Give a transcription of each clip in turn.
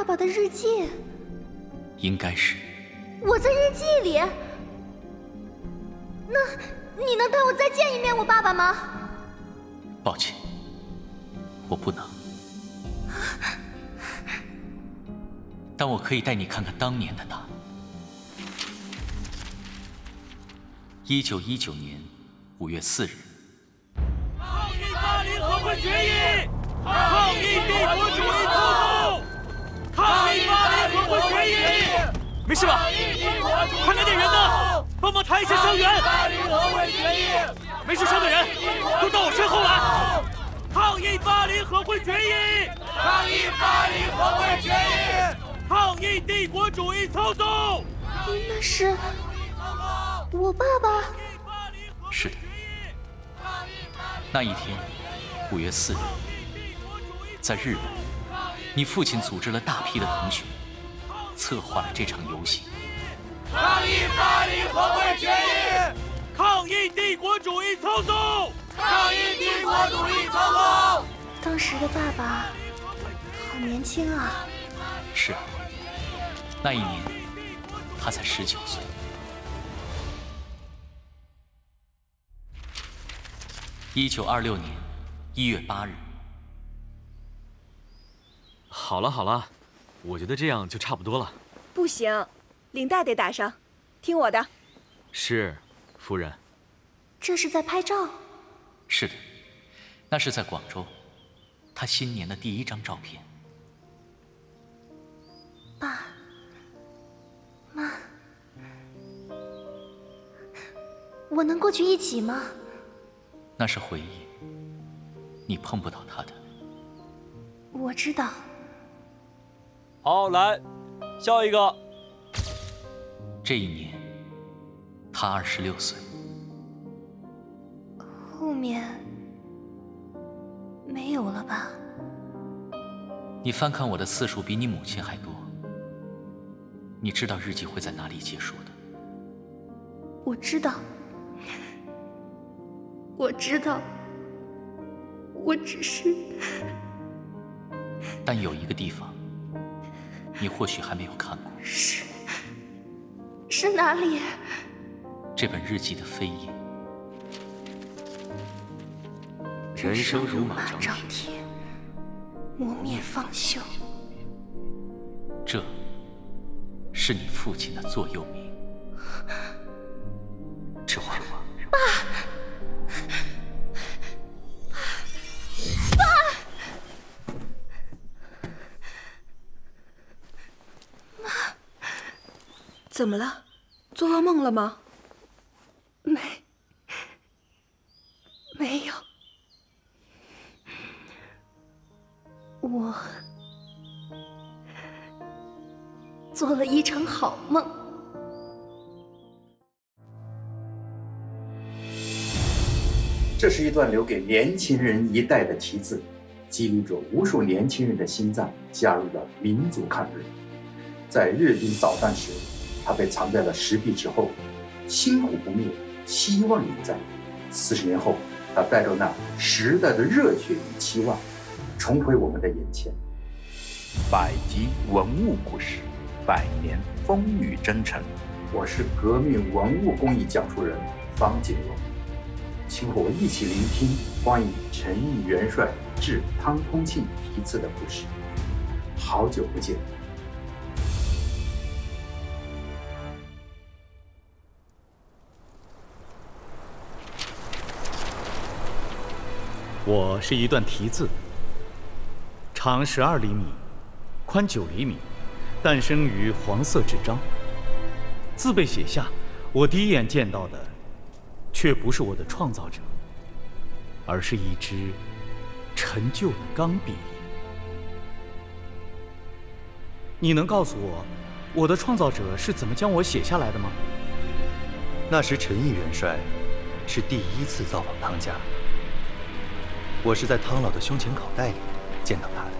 爸的日记？ 应该是。 我在日记里？那你能带我再见一面我爸爸吗？ 抱歉，我不能。但我可以带你看看当年的他。1919年5月4日。 抗议巴黎和会决议！抗议帝国主义操纵！抗议巴黎和会决议！没事吧？快来点人呐！帮忙抬一下伤员！巴黎和会决议！没受伤的人都到我身后来！抗议巴黎和会决议！抗议巴黎和会决议！抗议帝国主义操纵！ 那是我爸爸。 是的，那一天5月4日，在日本，你父亲组织了大批的同学，策划了这场游行。 抗议巴黎和会决议！抗议帝国主义操纵！抗议帝国主义操纵！ 当时的爸爸好年轻啊。 是啊，那一年他才19岁。1926年1月8日。 好了好了，我觉得这样就差不多了。 不行，领带得打上，听我的。 是，夫人。 这是在拍照？ 是的，那是在广州，他新年的第一张照片。 爸妈，我能过去一起吗？ 那是回忆，你碰不到他的。 我知道。 好，来，下一个。 这一年，他26岁。 后面没有了吧？ 你翻看我的次数比你母亲还多。你知道日记会在哪里结束的？ 我知道。我知道，我只是…… 但有一个地方，你或许还没有看过。 是哪里？ 这本日记的扉页。 人生如马张蹄，磨灭方休。 这是你父亲的座右铭。这话。 爸！ 怎么了？做噩梦了吗？ 没有。我做了一场好梦。 这是一段留给年轻人一代的题字，激励着无数年轻人的心脏，加入了民族抗日。在日军扫荡时，他被藏在了石壁之后，星火不灭，希望永在。40年后，他带着那时代的热血与期望，重回我们的眼前。 百集文物故事，100年风雨征程。 我是革命文物工艺讲述人方锦荣，请和我一起聆听关于陈毅元帅致汤通庆题词的故事。好久不见。 我是一段题字，长12厘米，宽9厘米，诞生于黄色纸张。字被写下，我第一眼见到的，却不是我的创造者，而是一支陈旧的钢笔。你能告诉我，我的创造者是怎么将我写下来的吗？ 那时陈毅元帅是第一次造访汤家。我是在汤老的胸前口袋里见到他的。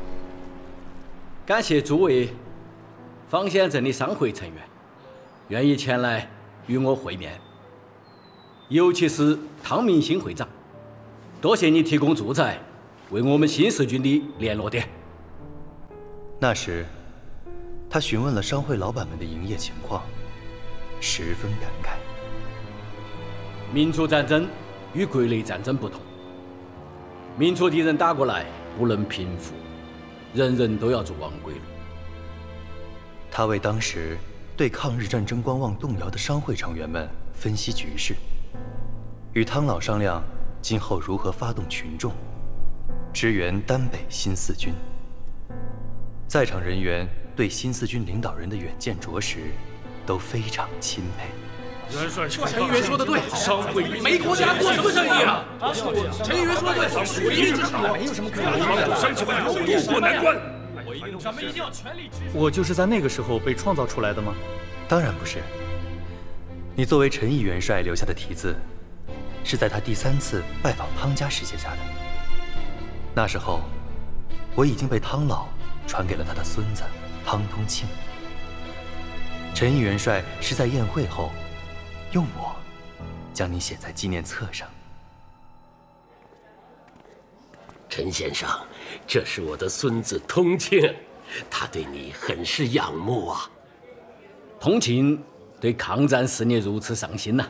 感谢诸位方县镇的商会成员愿意前来与我会面，尤其是汤明新会长，多谢你提供住宅，为我们新四军的联络点。 那时，他询问了商会老板们的营业情况，十分感慨。 民族战争与国内战争不同，民族敌人打过来不能平复，人人都要走亡归路。 他为当时对抗日战争观望动摇的商会成员们分析局势，与汤老商量今后如何发动群众，支援丹北新四军。在场人员对新四军领导人的远见卓识都非常钦佩。 陈议员说的对，商会没国家做什么生意啊？陈议员说的对，属于至少没有什么可以帮商会渡过难关。咱们一定要全力支持。 我就是在那个时候被创造出来的吗？ 当然不是。你作为陈毅元帅留下的题字，是在他第3次拜访汤家时写下的。那时候，我已经被汤老传给了他的孙子汤通庆。陈毅元帅是在宴会后，用我将你写在纪念册上。 陈先生，这是我的孙子通庆，他对你很是仰慕啊。 通庆对抗战事业如此上心呐。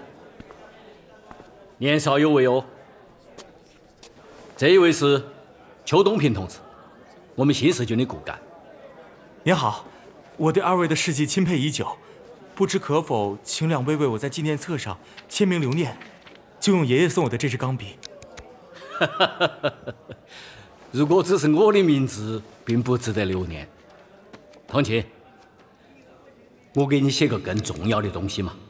年少有为哦。这一位是邱东平同志，我们新四军的骨干。 您好，我对2位的事迹钦佩已久，不知可否请2位为我在纪念册上签名留念，就用爷爷送我的这支钢笔。 如果只是我的名字，并不值得留念。通庆，我给你写个更重要的东西嘛。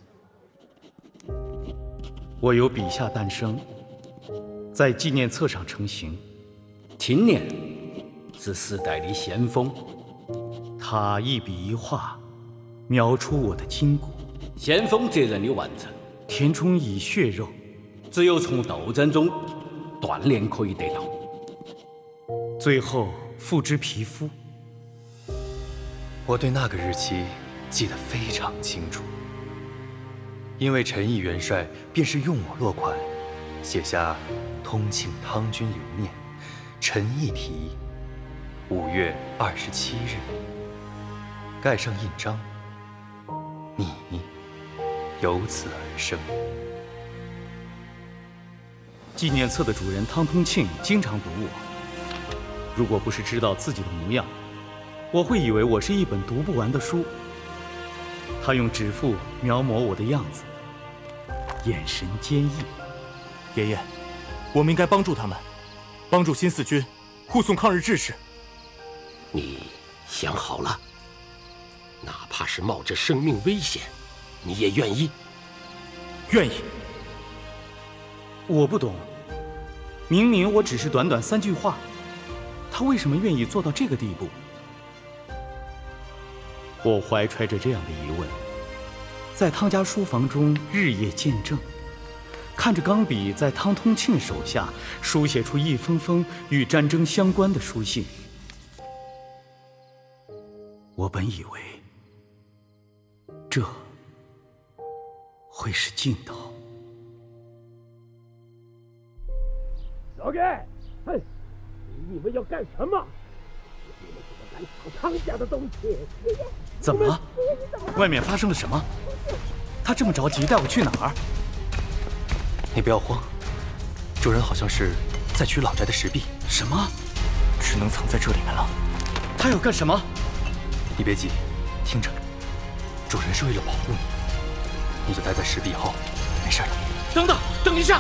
我由笔下诞生，在纪念册上成型。 青年是时代的先锋， 他一笔一画，描出我的筋骨。 先锋责任的完成， 填充以血肉， 只有从斗争中锻炼可以得到， 最后付之皮肤。 我对那个日期记得非常清楚，因为陈毅元帅便是用我落款，写下“通庆汤军留念，陈毅题，5月27日”，盖上印章，你由此而生。 纪念册的主人汤通庆经常读我，如果不是知道自己的模样，我会以为我是一本读不完的书。他用指腹描摹我的样子，眼神坚毅。 爷爷，我们应该帮助他们，帮助新四军护送抗日志士。 你想好了？哪怕是冒着生命危险，你也愿意？ 愿意。 我不懂，明明我只是短短3句话，他为什么愿意做到这个地步？我怀揣着这样的疑问，在汤家书房中日夜见证，看着钢笔在汤通庆手下书写出一封封与战争相关的书信。我本以为这会是尽头。 老盖，哼，你们要干什么？你们怎么敢抢汤家的东西？ 怎么了？外面发生了什么？他这么着急带我去哪儿？ 你不要慌，主人好像是在取老宅的石壁。 什么？ 只能藏在这里面了。 他要干什么？ 你别急，听着，主人是为了保护你，你就待在石壁后，没事的。 等等，等一下！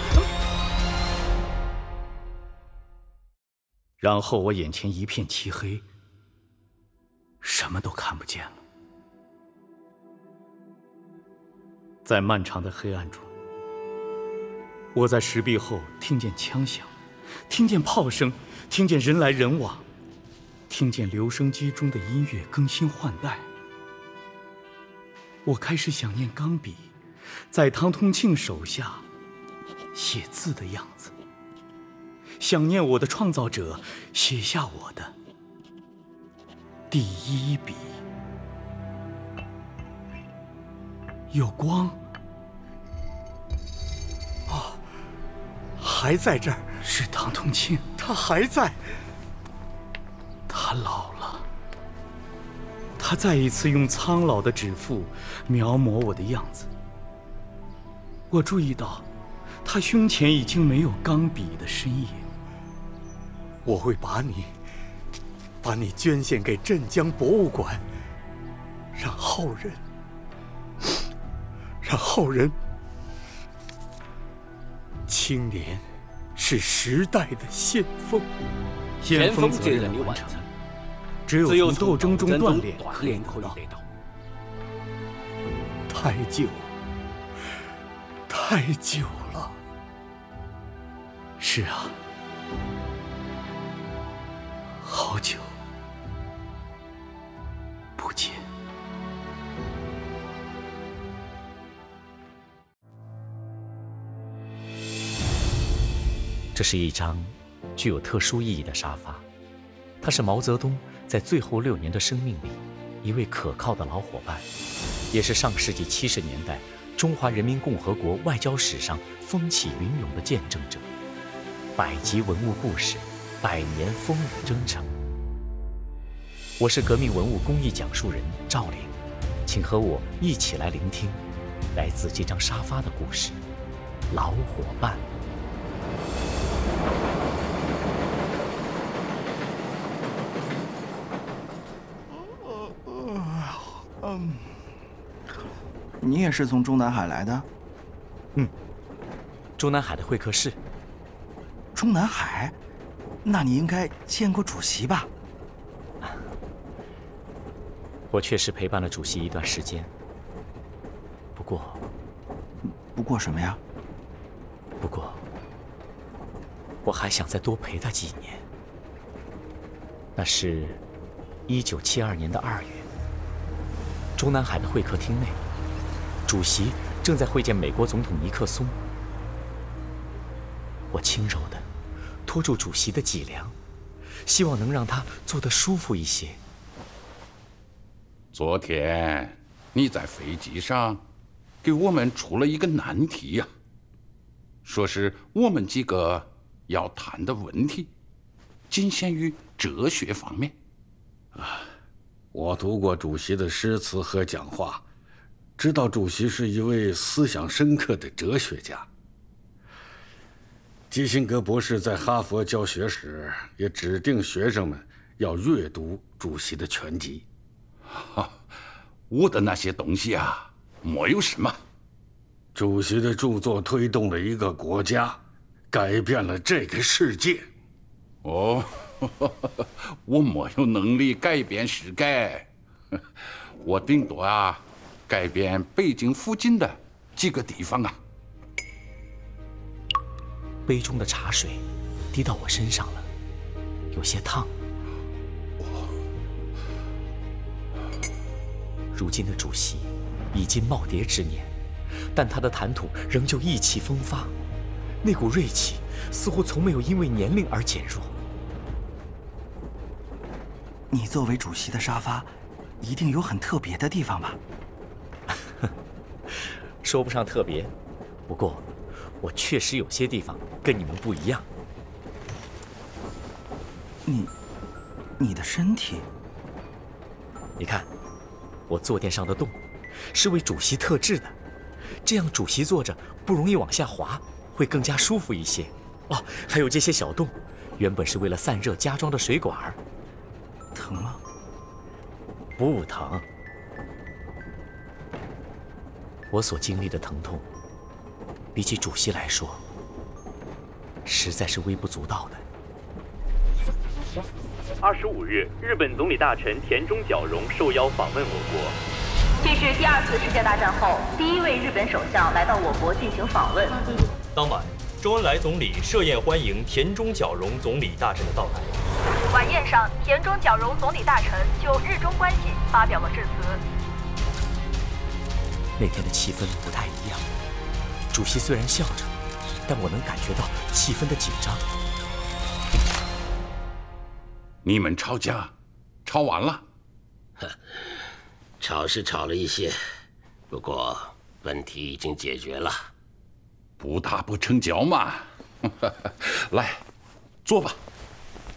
然后我眼前一片漆黑，什么都看不见了。在漫长的黑暗中，我在石壁后听见枪响，听见炮声，听见人来人往，听见留声机中的音乐更新换代。我开始想念钢笔在汤通庆手下写字的样子，想念我的创造者写下我的第一笔。有光， 哦，还在这儿。 是汤通庆， 他还在。 他老了。 他再一次用苍老的指腹描摹我的样子。我注意到，他胸前已经没有钢笔的身影。 我会把你捐献给镇江博物馆，让后人。青年是时代的先锋， 先锋责任的完成，只有从斗争中锻炼可以得到。 太久了。 是啊，好久不见。 这是一张具有特殊意义的沙发，它是毛泽东在最后6年的生命里一位可靠的老伙伴，也是上世纪70年代中华人民共和国外交史上风起云涌的见证者。100集文物故事，100年风雨征程。我是革命文物公益讲述人赵玲，请和我一起来聆听来自这张沙发的故事——老伙伴。 你也是从中南海来的？ 中南海的会客室。 中南海？那你应该见过主席吧？ 我确实陪伴了主席一段时间。 不过什么呀？ 不过，我还想再多陪他几年。那是1972年的2月，中南海的会客厅内，主席正在会见美国总统尼克松。我轻柔地拖住主席的脊梁，希望能让他坐得舒服一些。 昨天你在飞机上给我们出了一个难题呀，说是我们几个要谈的问题仅限于哲学方面。 我读过主席的诗词和讲话，知道主席是一位思想深刻的哲学家。基辛格博士在哈佛教学时也指定学生们要阅读主席的全集。 我的那些东西啊，没有什么。 主席的著作推动了一个国家，改变了这个世界。 哦，我没有能力改变世界，我顶多啊改变北京附近的几个地方啊。 杯中的茶水滴到我身上了，有些烫。如今的主席已经耄耋之年，但他的谈吐仍旧意气风发，那股锐气似乎从没有因为年龄而减弱。 你作为主席的沙发，一定有很特别的地方吧？ 说不上特别，不过我确实有些地方跟你们不一样。 你的身体， 你看，我坐垫上的洞是为主席特制的，这样主席坐着不容易往下滑，会更加舒服一些。哦，还有这些小洞，原本是为了散热加装的水管。 疼吗？ 不疼。我所经历的疼痛，比起主席来说，实在是微不足道的。 25日，日本总理大臣田中角荣受邀访问我国。 这是第2次世界大战后第1位日本首相来到我国进行访问。 当晚，周恩来总理设宴欢迎田中角荣总理大臣的到来。 晚宴上，田中角荣总理大臣就日中关系发表了致辞。 那天的气氛不太一样，主席虽然笑着，但我能感觉到气氛的紧张。 你们吵架，吵完了？ 吵是吵了一些，不过问题已经解决了。 不打不成交嘛。来，坐吧。